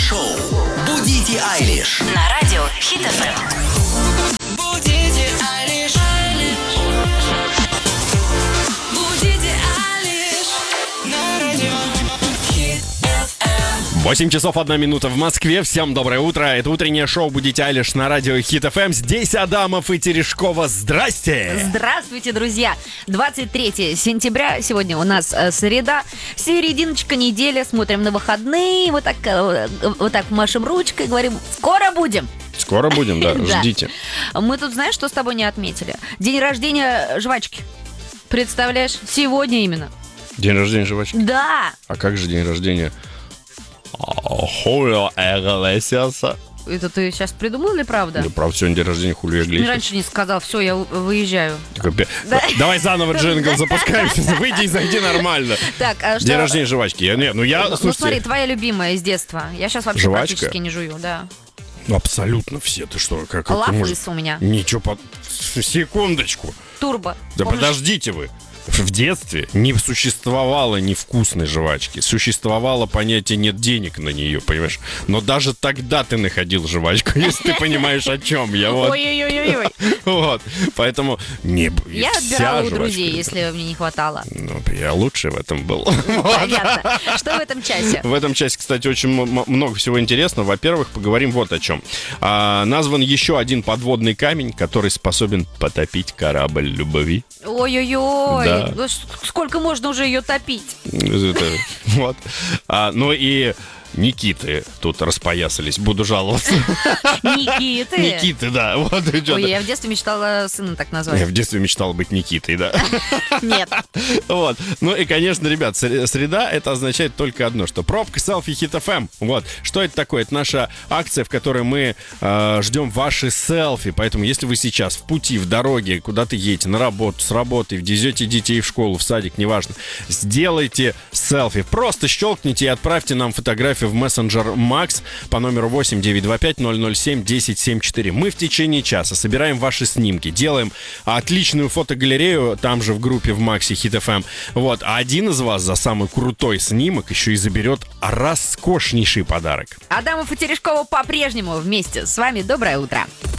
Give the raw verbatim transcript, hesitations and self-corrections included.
шоу «Будите Айлиш» на радио Хит эф эм. Будите Айлиш. Будите Айлиш на радио Хит эф эм. восемь часов одна минута в Москве. Всем доброе утро. Это утреннее шоу «Будите Айлиш» на радио Хит эф эм. Здесь Адамов и Терешкова. Здрасте! Здравствуйте, друзья! двадцать третьего сентября. Сегодня у нас э, среда. Серединочка недели. Смотрим на выходные. Вот так, э, вот так машем ручкой. Говорим, скоро будем. Скоро будем, да, ждите. Мы тут, знаешь, что с тобой не отметили? День рождения жвачки. Представляешь? Сегодня именно. День рождения жвачки? Да! А как же день рождения Хулио Иглесиаса? Это ты сейчас придумал или правда? Да, правда, сегодня день рождения Хулио Ты Иглесиаса. раньше не сказал, все, я у- выезжаю. Такой, давай заново джингл запускаем. Выйди и зайди нормально. Так, а что... День рождения жвачки. Я, не, ну я, Ну, ну, слушайте, смотри, твоя любимая из детства. Я сейчас вообще Жвачка? практически не жую, да. абсолютно все. Ты что, как это Лафлис может? у меня. Ничего, под... секундочку. Турбо. Да Помнишь? подождите вы. В детстве не существовало невкусной жвачки. Существовало понятие «нет денег на нее», понимаешь? Но даже тогда ты находил жвачку, если ты понимаешь, о чем я. Вот. Ой-ой-ой-ой. Вот. Поэтому не б- Я вся отбирала у жвачка, друзей, ребята. если мне не хватало. Ну, я лучший в этом был. Понятно. Что в этом часе? В этом части, кстати, очень м- много всего интересного. Во-первых, поговорим вот о чем. А, назван еще один подводный камень, который способен потопить корабль любви. Ой-ой-ой. Да. Ну, с- сколько можно уже ее топить? Это, вот. А, ну и Никиты тут распоясались, буду жаловаться. Никиты. Никиты, да. Вот, и чё-то. Ой, я в детстве мечтала сына так назвать. Я в детстве мечтал быть Никитой, да. Нет. Вот. Ну и, конечно, ребят, сре- среда — это означает только одно, что пробка селфи Хит эф эм. Вот. Что это такое? Это наша акция, в которой мы э, ждем ваши селфи. Поэтому, если вы сейчас в пути, в дороге, куда-то едете, на работу, с работы, везете детей в школу, в садик, неважно, сделайте селфи. Просто щелкните и отправьте нам фотографию в мессенджер Макс по номеру восемь девятьсот двадцать пять ноль ноль семь десять семьдесят четыре. Мы в течение часа собираем ваши снимки, делаем отличную фотогалерею там же в группе в Максе Хит эф эм. Вот, а один из вас за самый крутой снимок еще и заберет роскошнейший подарок. Адамов и Терешкова по-прежнему вместе с вами. Доброе утро.